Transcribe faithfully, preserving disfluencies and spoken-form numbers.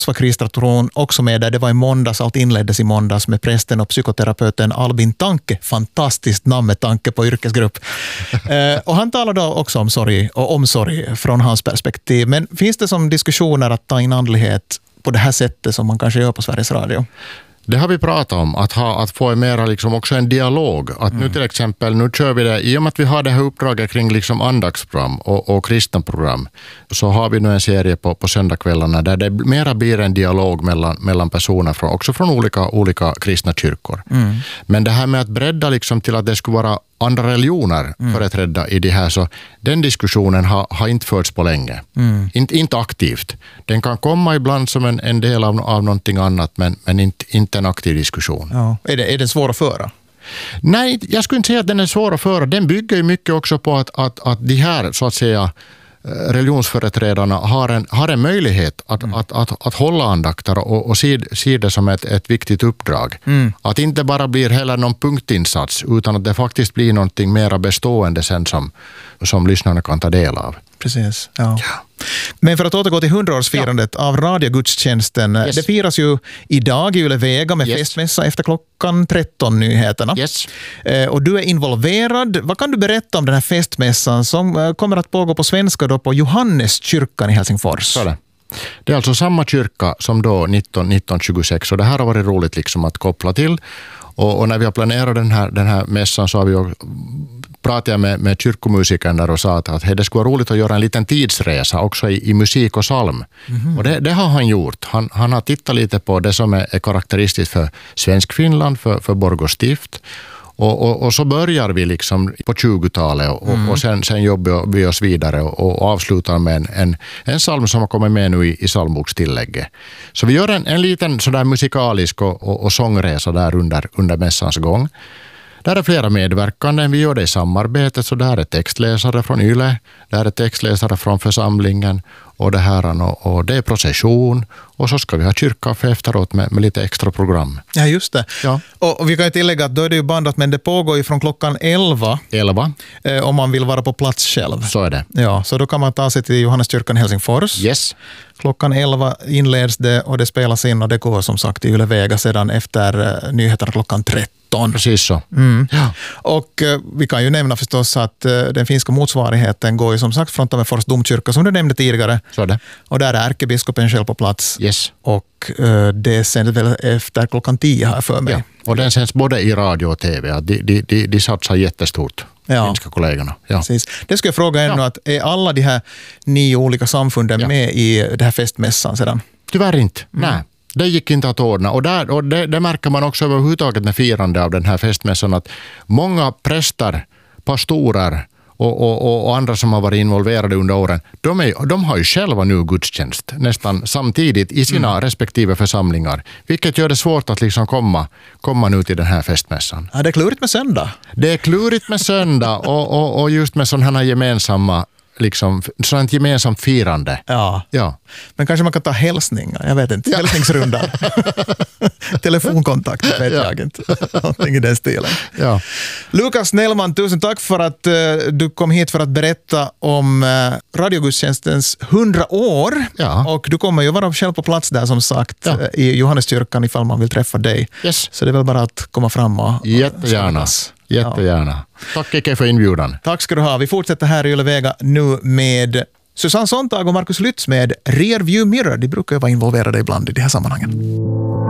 var Kristra Thorn också med där. Det var i måndags, allt inleddes i måndags med prästen och psykoterapeuten Albin Tanke. Fantastiskt namn med tanke på yrkesgrupp. eh, och han talade också om sorg och omsorg från hans perspektiv. Men finns det som diskussioner att ta in andlighet på det här sättet som man kanske gör på Sveriges Radio? Det har vi pratat om, att, ha, att få en mera liksom också en dialog. Att mm. nu till exempel, nu kör vi det, i och med att vi har det här uppdraget kring liksom andagsprogram och, och kristna program, så har vi nu en serie på, på söndagskvällarna där det mera blir en dialog mellan, mellan personer, från, också från olika, olika kristna kyrkor. Mm. Men det här med att bredda liksom till att det skulle vara andra religioner mm. företrädda i det här, så den diskussionen har, har inte förts på länge. Mm. Inte, inte aktivt. Den kan komma ibland som en, en del av, av någonting annat, men, men inte, inte en aktiv diskussion. Ja. Är, det, är det svår att föra? Nej, jag skulle inte säga att den är svår att föra. Den bygger ju mycket också på att, att, att de här, så att säga, religionsföreträdarna har en, har en möjlighet att, mm. att, att, att hålla andakter och, och se, se det som ett, ett viktigt uppdrag. Mm. Att inte bara blir heller någon punktinsats, utan att det faktiskt blir någonting mer bestående sen som, som lyssnarna kan ta del av. Precis, ja. ja. Men för att återgå till hundraårsfirandet ja. av radiogudstjänsten. Yes. Det firas ju idag i Yle Vega med yes. festmässa efter klockan tretton, nyheterna. Yes. Eh, och du är involverad. Vad kan du berätta om den här festmässan som eh, kommer att pågå på svenska då på Johanneskyrkan i Helsingfors? Så det. Det är alltså samma kyrka som då nitton nitton tjugosex, och det här har varit roligt liksom att koppla till. Och, och när vi har planerat den här, den här mässan så har vi ju pratade jag med, med kyrkomusikern där och sa att, att hey, det skulle vara roligt att göra en liten tidsresa också i, i musik och psalm. Mm-hmm. Och det, det har han gjort. Han, han har tittat lite på det som är, är karaktäristiskt för svensk Finland, för, för Borgå stift. Och, och, och så börjar vi liksom på tjugotalet och, mm. och sen, sen jobbar vi oss vidare och, och avslutar med en, en, en psalm som har kommit med nu i, i psalmbokstillägget. Så vi gör en, en liten sådär musikalisk och, och, och sångresa där under, under mässans gång. Där är flera medverkande, vi gör det i samarbetet, så där är textläsare från Yle, där är textläsare från församlingen och det här och, och det är procession och så ska vi ha kyrkkaffe efteråt med, med lite extra program. Ja, just det. Ja. Och, och vi kan ju tillägga att då är det ju bandat, men det pågår ju från klockan elva. elva. Eh, om man vill vara på plats själv. Så är det. Ja, så då kan man ta sig till Johanneskyrkan i Helsingfors. Yes. Klockan elva inleds det och det spelas in och det går som sagt i Yle Vega sedan efter eh, nyheterna klockan tretton. Precis så. Mm. Ja. Och eh, vi kan ju nämna förstås att eh, den finska motsvarigheten går ju som sagt från Tammerfors domkyrka som du nämnde tidigare. Så är det. Och där är ärkebiskopen själv på plats. Yes. Och eh, det sänds väl efter klockan tio här för mig. Ja. Och den sänds både i radio och tv. De, de, de, de satsar jättestort. Ja. Finska kollegorna. Ja. Precis. Det ska jag fråga ännu, ja. att är alla de här nio olika samfunden ja. med i det här festmässan sedan? Tyvärr inte. Mm. Nej. Det gick inte att ordna. Och, där, och det, det märker man också överhuvudtaget med firande av den här festmässan, att många präster, pastorer och, och, och andra som har varit involverade under åren, de, är, de har ju själva nu gudstjänst nästan samtidigt i sina mm. respektive församlingar. Vilket gör det svårt att liksom komma, komma nu till den här festmässan. Ja, det är klurigt med söndag. Det är klurigt med söndag och, och, och just med sådana här gemensamma liksom, sådant gemensamt firande. Ja. ja. Men kanske man kan ta hälsningar, jag vet inte. Ja. Hälsningsrunda. Telefonkontakt, det vet ja. jag inte. Någonting i den stilen. Ja. Lukas Nellman, tusen tack för att uh, du kom hit för att berätta om uh, radiogudstjänstens hundra år. Ja. Och du kommer ju vara själv på plats där som sagt ja. uh, i Johanneskyrkan ifall man vill träffa dig. Yes. Så det är väl bara att komma fram och... Jättegärna. Jättegärna. Ja. Tack Ike för inbjudan. Tack ska du ha. Vi fortsätter här i Yle Vega nu med Susanne Sontag och Markus Lytz med Rearview Mirror. De brukar ju vara involverade ibland i de här sammanhangen.